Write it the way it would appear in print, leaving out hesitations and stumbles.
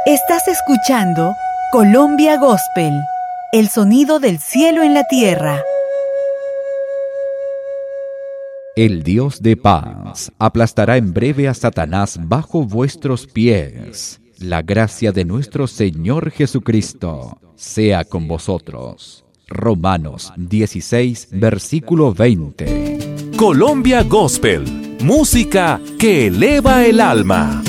Estás escuchando Colombia Gospel, el sonido del cielo en la tierra. El Dios de paz aplastará en breve a Satanás bajo vuestros pies. La gracia de nuestro Señor Jesucristo sea con vosotros. Romanos 16, versículo 20. Colombia Gospel, música que eleva el alma.